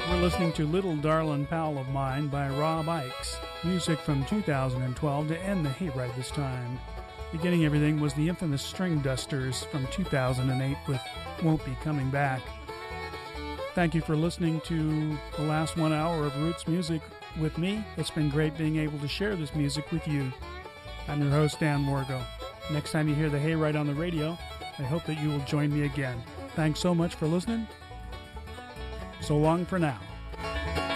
We're listening to Little Darlin' Pal of Mine by Rob Ickes. Music from 2012 to end the Hayride this time. Beginning everything was the infamous String Dusters from 2008 with Won't Be Coming Back. Thank you for listening to the last 1 hour of Roots Music with me. It's been great being able to share this music with you. I'm your host, Dan Morgo. Next time you hear the Hayride on the radio, I hope that you will join me again. Thanks so much for listening. So long for now.